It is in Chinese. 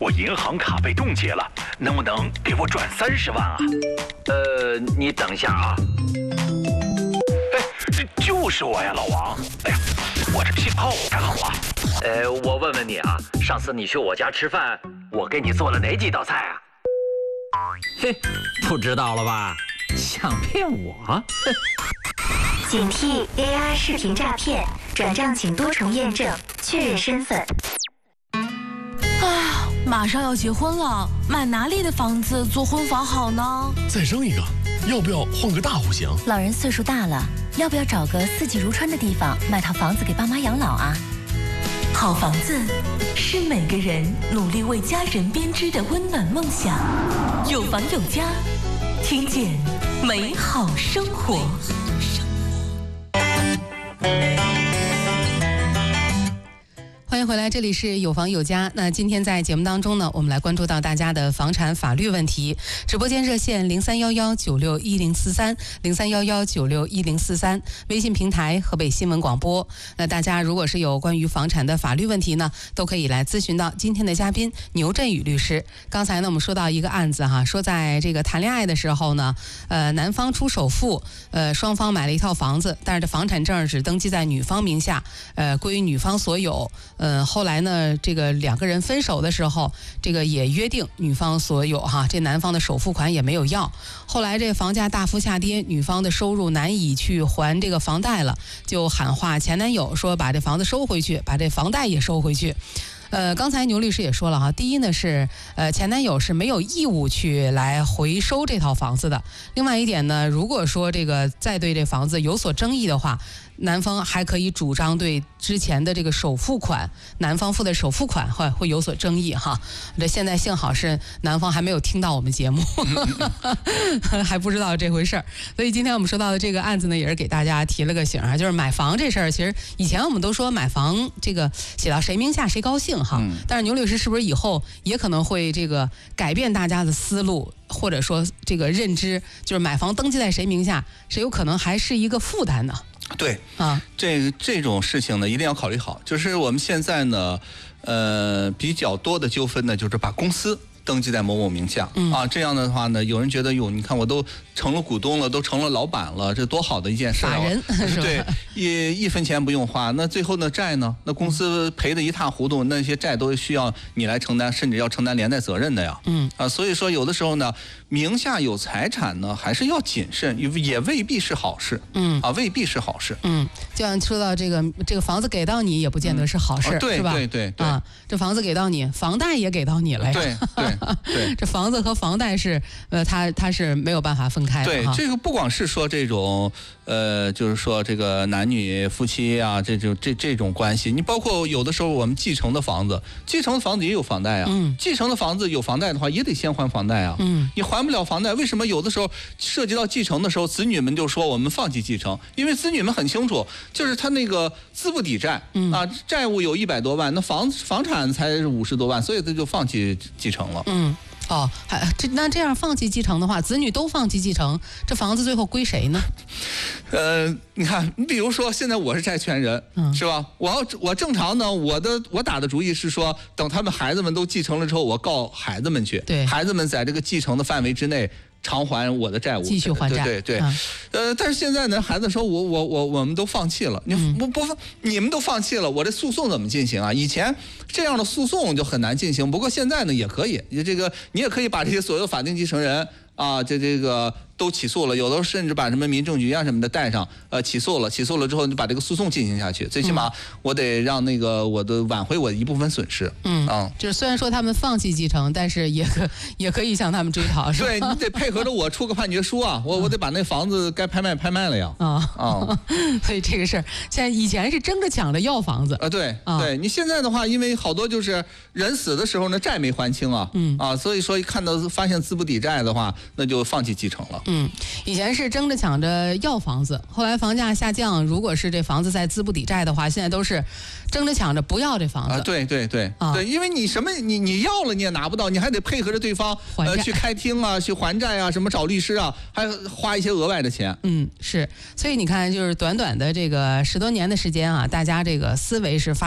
我银行卡被冻结了，能不能给我转30万啊？ 你等一下啊。 哎，就是我呀，老王。哎呀，我这信号不太好啊。 我问问你啊，上次你去我家吃饭，我给你做了哪几道菜啊？嘿，不知道了吧？想骗我？ 警惕 AI 视频诈骗，转账请多重验证，确认身份。 马上要结婚了，买哪里的房子做婚房好呢？ 再生一个，要不要换个大户型？ 老人岁数大了，要不要找个四季如春的地方买套房子给爸妈养老啊？ 好房子是每个人努力为家人编织的温暖梦想。有房有家，听见美好生活。 欢迎回来，这里是有房有家。那今天在节目当中呢，我们来关注到大家的房产法律问题。直播间热线0311961043，0311961043，微信平台河北新闻广播。那大家如果是有关于房产的法律问题呢，都可以来咨询到今天的嘉宾牛振宇律师。刚才呢，我们说到一个案子哈，说在这个谈恋爱的时候呢，男方出首付，双方买了一套房子，但是这房产证只登记在女方名下，归于女方所有。后来呢，这个两个人分手的时候，这个也约定女方所有哈，这男方的首付款也没有要。后来这房价大幅下跌，女方的收入难以去还这个房贷了，就喊话前男友说把这房子收回去，把这房贷也收回去。刚才牛律师也说了哈，第一呢是前男友是没有义务去来回收这套房子的。另外一点呢，如果说这个再对这房子有所争议的话，男方还可以主张对之前的这个首付款，男方付的首付款会有所争议哈。这现在幸好是男方还没有听到我们节目，还不知道这回事儿。所以今天我们说到的这个案子呢，也是给大家提了个醒啊，就是买房这事儿，其实以前我们都说买房这个写到谁名下谁高兴哈，但是牛律师是不是以后也可能会这个改变大家的思路？或者说这个认知，就是买房登记在谁名下，谁有可能还是一个负担呢？ 对啊，这种事情呢，一定要考虑好。就是我们现在呢，比较多的纠纷呢，就是把公司登记在某某名下啊，这样的话呢，有人觉得哟，你看我都成了股东了，都成了老板了，这多好的一件事啊！ 法人是吧？ 对，一分钱不用花，那最后呢债呢？那公司赔得一塌糊涂，那些债都需要你来承担，甚至要承担连带责任的呀。所以说有的时候呢，名下有财产呢，还是要谨慎，也未必是好事。未必是好事。 就像说到这个房子给到你，也不见得是好事， 对， 是吧？ 对啊，这房子给到你，房贷也给到你了呀。 对， 这房子和房贷是它是没有办法分开的。 对，这个不光是说这种就是说这个男女夫妻啊，这种关系，你包括有的时候我们继承的房子也有房贷啊。继承的房子有房贷的话，也得先还房贷啊。你还不了房贷，为什么有的时候涉及到继承的时候，子女们就说我们放弃继承？因为子女们很清楚，就是他那个资不抵债啊，债务有100多万，那房产才50多万，所以他就放弃继承了。 那这样放弃继承的话，子女都放弃继承，这房子最后归谁呢？ 你看，你比如说现在我是债权人，是吧？我正常呢，我打的主意是说，等他们孩子们都继承了之后，我告孩子们去， 对，孩子们在这个继承的范围之内偿还我的债务， 继续还债。 对。但是现在呢，孩子说我们都放弃了，你们都放弃了，我这诉讼怎么进行啊？以前这样的诉讼就很难进行，不过现在呢也可以，你也可以把这些所有法定继承人啊，这个都起诉了，有的时候甚至把什么民政局啊什么的带上，起诉了之后就把这个诉讼进行下去，最起码我得让那个我的挽回我的一部分损失。 就是虽然说他们放弃继承，但是也可以向他们追讨，是吧？ 对，你得配合着我出个判决书啊，我得把那房子该拍卖了呀。 所以这个事儿，以前是争着抢着要房子对，你现在的话，因为好多就是人死的时候呢债没还清啊，所以说发现资不抵债的话，那就放弃继承了。 以前是争着抢着要房子，后来房价下降，如果是这房子在资不抵债的话，现在都是争着抢着不要这房子。 对，因为你要了你也拿不到，你还得配合着对方去开庭啊，去还债啊，什么找律师啊，还花一些额外的钱。 是，所以你看，就是短短的这个10多年的时间啊，大家这个思维是发